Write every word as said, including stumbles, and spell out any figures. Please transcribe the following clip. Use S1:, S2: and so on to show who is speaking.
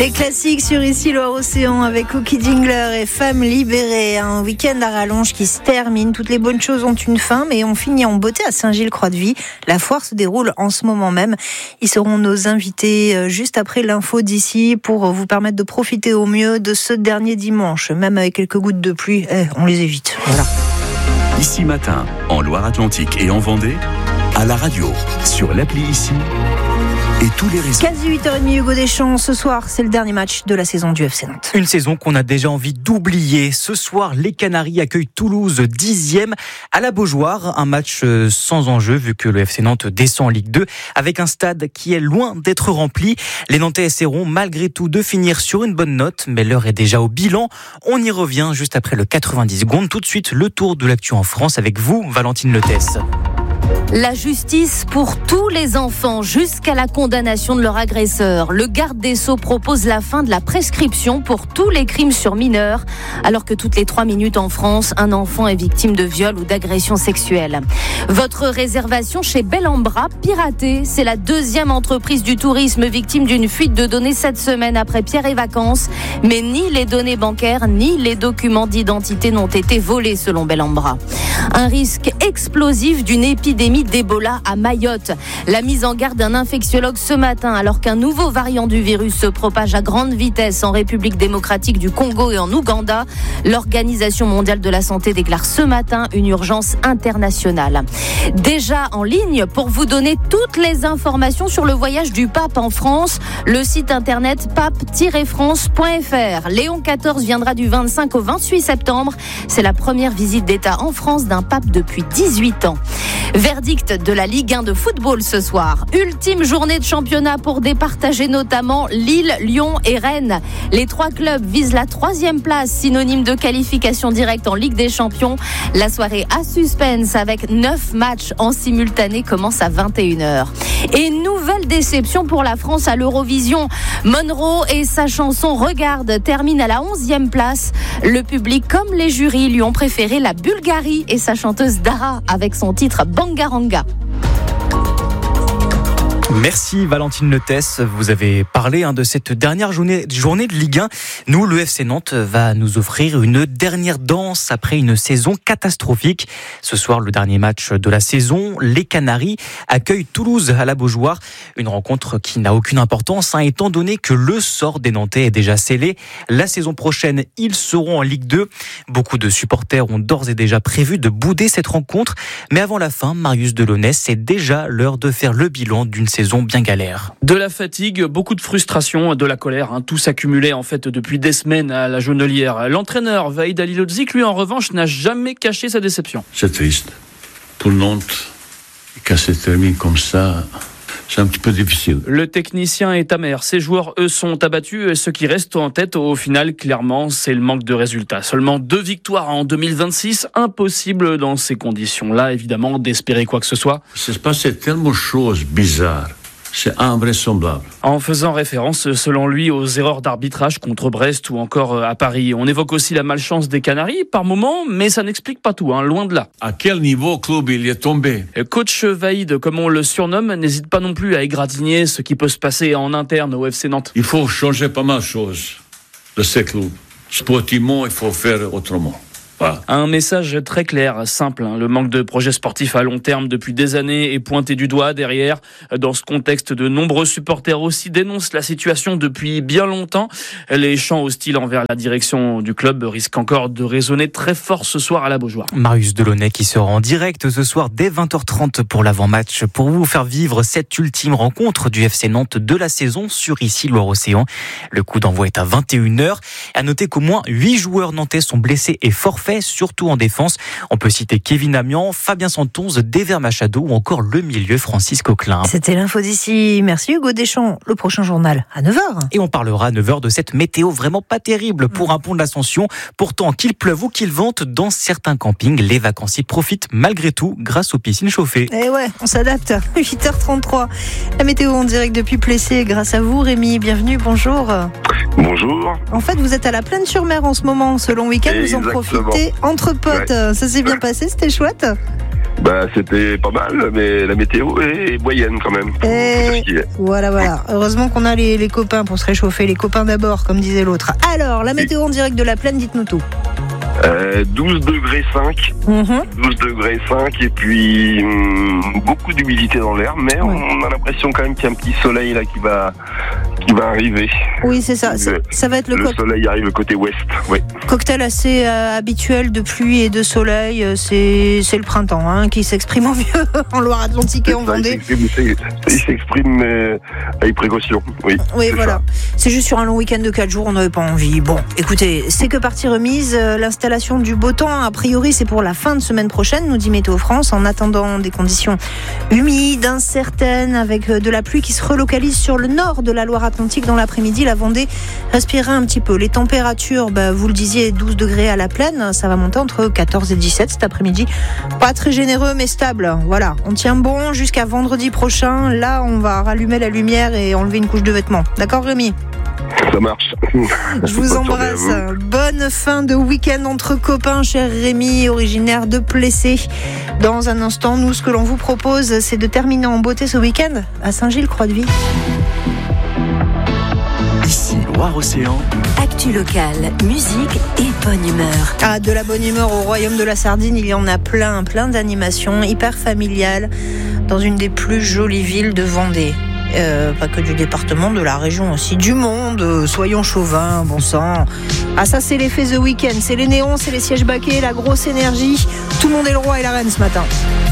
S1: Les classiques sur Ici Loire-Océan avec Cookie Jingler et Femmes libérées. Un week-end à rallonge qui se termine. Toutes les bonnes choses ont une fin, mais on finit en beauté à Saint-Gilles-Croix-de-Vie. La foire se déroule en ce moment même. Ils seront nos invités juste après l'info d'ici pour vous permettre de profiter au mieux de ce dernier dimanche. Même avec quelques gouttes de pluie, eh, on les évite. Voilà.
S2: Ici Matin, en Loire-Atlantique et en Vendée, à la radio, sur l'appli Ici et tous les réseaux.
S1: Quasi huit heures trente, Hugo Deschamps. Ce soir, c'est le dernier match de la saison du F C Nantes.
S3: Une saison qu'on a déjà envie d'oublier. Ce soir, les Canaries accueillent Toulouse, dixième, à la Beaujoire. Un match sans enjeu, vu que le F C Nantes descend en Ligue deux, avec un stade qui est loin d'être rempli. Les Nantais essaieront malgré tout de finir sur une bonne note, mais l'heure est déjà au bilan. On y revient juste après le quatre-vingt-dix secondes. Tout de suite, le tour de l'actu en France avec vous, Valentine Letès.
S4: La justice pour tous les enfants jusqu'à la condamnation de leur agresseur. Le garde des Sceaux propose la fin de la prescription pour tous les crimes sur mineurs, alors que toutes les trois minutes en France, un enfant est victime de viol ou d'agression sexuelle. Votre réservation chez Bellambra, piratée. C'est la deuxième entreprise du tourisme victime d'une fuite de données cette semaine après Pierre et Vacances. Mais ni les données bancaires, ni les documents d'identité n'ont été volés selon Bellambra. Un risque explosif d'une épidémie d'Ebola à Mayotte. La mise en garde d'un infectiologue ce matin, alors qu'un nouveau variant du virus se propage à grande vitesse en République démocratique du Congo et en Ouganda. L'Organisation mondiale de la santé déclare ce matin une urgence internationale. Déjà en ligne pour vous donner toutes les informations sur le voyage du pape en France, le site internet pape tiret france point f r. Léon quatorze viendra du vingt-cinq au vingt-huit septembre. C'est la première visite d'État en France d'un pape depuis dix-huit ans. Verdict de la Ligue un de football ce soir. Ultime journée de championnat pour départager notamment Lille, Lyon et Rennes. Les trois clubs visent la troisième place, synonyme de qualification directe en Ligue des Champions. La soirée à suspense avec neuf matchs en simultané commence à vingt et une heures. Et nouvelle déception pour la France à l'Eurovision. Monroe et sa chanson Regarde termine à la onzième place. Le public comme les jurys lui ont préféré la Bulgarie et sa chanteuse Dara avec son titre Bangaranga.
S3: Merci Valentine Letès. Vous avez parlé hein, de cette dernière journée, journée de Ligue un. Nous, le F C Nantes va nous offrir une dernière danse après une saison catastrophique. Ce soir, le dernier match de la saison, les Canaries accueillent Toulouse à la Beaujoire. Une rencontre qui n'a aucune importance, hein, étant donné que le sort des Nantais est déjà scellé. La saison prochaine, ils seront en Ligue deux. Beaucoup de supporters ont d'ores et déjà prévu de bouder cette rencontre. Mais avant la fin, Marius Delaunay, c'est déjà l'heure de faire le bilan d'une saison bien galère.
S5: De la fatigue, beaucoup de frustration, de la colère, hein, tout s'accumulait en fait depuis des semaines à la Jaunelière. L'entraîneur Vahid Halilhodžić, lui en revanche, n'a jamais caché sa déception.
S6: C'est triste. Pour Nantes, quand ça se termine comme ça, c'est un petit peu difficile.
S5: Le technicien est amer. Ses joueurs, eux, sont abattus. Et ce qui reste en tête, au final, clairement, c'est le manque de résultats. Seulement deux victoires en deux mille vingt-six. Impossible dans ces conditions-là, évidemment, d'espérer quoi que ce soit.
S6: Il se passait tellement de choses bizarres. C'est invraisemblable.
S5: En faisant référence, selon lui, aux erreurs d'arbitrage contre Brest ou encore à Paris. On évoque aussi la malchance des Canaries par moment, mais ça n'explique pas tout, hein, loin de là.
S6: À quel niveau le club il est tombé ?
S5: Coach Vahid, comme on le surnomme, n'hésite pas non plus à égratigner ce qui peut se passer en interne au F C Nantes.
S6: Il faut changer pas mal de choses de ce club. Sportivement, il faut faire autrement. Voilà.
S5: Un message très clair, simple. Hein. Le manque de projets sportifs à long terme depuis des années est pointé du doigt derrière. Dans ce contexte, de nombreux supporters aussi dénoncent la situation depuis bien longtemps. Les chants hostiles envers la direction du club risquent encore de résonner très fort ce soir à la Beaujoire.
S3: Marius Delaunay qui sera en direct ce soir dès vingt heures trente pour l'avant-match pour vous faire vivre cette ultime rencontre du F C Nantes de la saison sur Ici Loire-Océan. Le coup d'envoi est à vingt et une heures. À noter qu'au moins huit joueurs nantais sont blessés et forfaits, surtout en défense. On peut citer Kevin Amian, Fabien Santonze, Dever Machado ou encore le milieu Francis Coquelin.
S1: C'était l'info d'ici. Merci Hugo Deschamps. Le prochain journal à neuf heures.
S3: Et on parlera à neuf heures de cette météo vraiment pas terrible pour un pont de l'Ascension. Pourtant, qu'il pleuve ou qu'il vente, dans certains campings, les vacanciers profitent malgré tout grâce aux piscines chauffées.
S1: Eh ouais, on s'adapte. huit heures trente-trois. La météo en direct depuis Plessé. Grâce à vous, Rémi. Bienvenue, bonjour.
S7: Bonjour.
S1: En fait, vous êtes à la Plaine-sur-Mer en ce moment. Ce long week-end, vous en profitez entre potes. Ouais. Ça s'est bien passé, c'était chouette.
S7: Bah, c'était pas mal, mais la météo est moyenne quand même.
S1: Et voilà, voilà. Heureusement qu'on a les, les copains pour se réchauffer. Les copains d'abord, comme disait l'autre. Alors, la météo en direct de la plaine, dites-nous tout.
S7: Euh, douze degrés cinq.
S1: Mmh.
S7: douze degrés cinq et puis hum, beaucoup d'humidité dans l'air, mais ouais. on a l'impression quand même qu'il y a un petit soleil là qui va, qui va arriver.
S1: Oui, c'est ça. Ça, ça va être le,
S7: le
S1: co-
S7: soleil arrive côté ouest. Oui.
S1: Cocktail assez euh, habituel de pluie et de soleil. C'est, c'est le printemps hein, qui s'exprime au mieux en Loire-Atlantique et en Vendée.
S7: Il s'exprime, il s'exprime euh, avec précaution. Oui,
S1: oui
S7: c'est
S1: voilà.
S7: Ça.
S1: C'est juste sur un long week-end de quatre jours, on n'avait pas envie. Bon, écoutez, c'est que partie remise. L'installation du beau temps, a priori, c'est pour la fin de semaine prochaine, nous dit Météo France, en attendant des conditions humides, incertaines, avec de la pluie qui se relocalise sur le nord de la Loire-Atlantique dans l'après-midi. La Vendée respirera un petit peu. Les températures, bah, vous le disiez, douze degrés à la plaine, ça va monter entre quatorze et dix-sept cet après-midi. Pas très généreux, mais stable. Voilà, on tient bon jusqu'à vendredi prochain. Là, on va rallumer la lumière et enlever une couche de vêtements. D'accord, Rémi ?
S7: Ça marche.
S1: Je vous embrasse. Vous. Bonne fin de week-end entre copains, cher Rémi, originaire de Plessé. Dans un instant, nous, ce que l'on vous propose, c'est de terminer en beauté ce week-end à Saint-Gilles-Croix-de-Vie.
S2: Ici, Loire-Océan.
S8: Actu locale, musique et bonne humeur.
S1: Ah, de la bonne humeur au royaume de la Sardine, il y en a plein, plein d'animations hyper familiales dans une des plus jolies villes de Vendée. Euh, pas que du département, de la région aussi, du monde, euh, soyons chauvins, bon sang. Ah ça c'est l'effet The Weeknd, c'est les néons, c'est les sièges baquets, la grosse énergie, tout le monde est le roi et la reine ce matin.